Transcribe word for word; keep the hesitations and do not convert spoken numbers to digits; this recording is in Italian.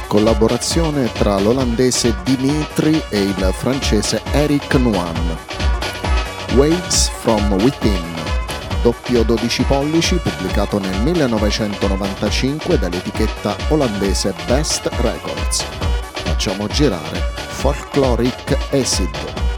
collaborazione tra l'olandese Dimitri e il francese Eric Nuan. Waves from Within, doppio dodici pollici pubblicato nel millenovecentonovantacinque dall'etichetta olandese Best Records. Facciamo girare Folkloric Acid.